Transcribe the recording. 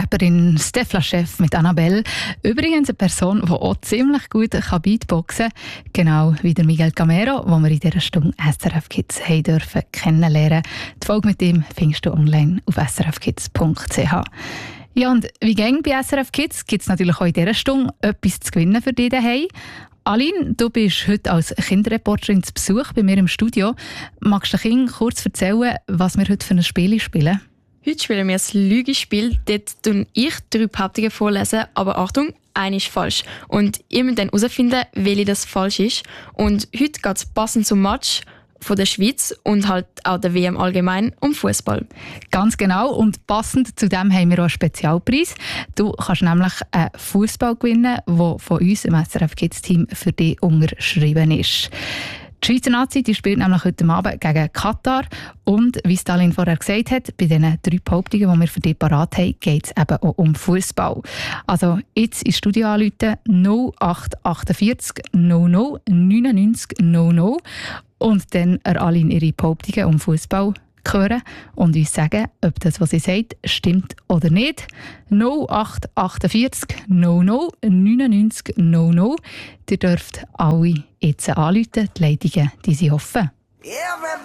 Rapperin Stefla Chef mit Annabelle. Übrigens eine Person, die auch ziemlich gut Beatboxen kann. Genau wie der Miguel Camero, den wir in dieser Stunde SRF Kids dürfen kennenlernen. Die Folge mit ihm findest du online auf srfkids.ch. Ja, und wie ging bei SRF Kids? Gibt es natürlich auch in dieser Stunde etwas zu gewinnen für dich daheim. Aline, du bist heute als Kinderreporterin zu Besuch bei mir im Studio. Magst du den Kindern kurz erzählen, was wir heute für ein Spiel spielen? Heute spielen wir das Lügespiel. Dort tue ich 3 Behauptungen vorlesen, aber Achtung, eine ist falsch. Und ihr müsst dann herausfinden, welche das falsch ist. Und heute geht es passend zum Match von der Schweiz und halt auch der WM allgemein um Fußball. Ganz genau. Und passend zu dem haben wir auch einen Spezialpreis. Du kannst nämlich einen Fußball gewinnen, der von uns im SRF Kids Team für dich unterschrieben ist. Die Schweizer Nazi die spielt nämlich heute Abend gegen Katar. Und wie Stalin vorher gesagt hat, bei diesen 3 Behauptungen, die wir für dich parat haben, geht es eben auch um Fußball. Also jetzt ins Studio anrufen 0848 00 99 00 und dann Aline ihre Behauptungen um Fußball hören und uns sagen, ob das, was sie sagt, stimmt oder nicht. 0848 00 99 00. Ihr dürft alle jetzt anrufen. Die Leitungen die sind offen.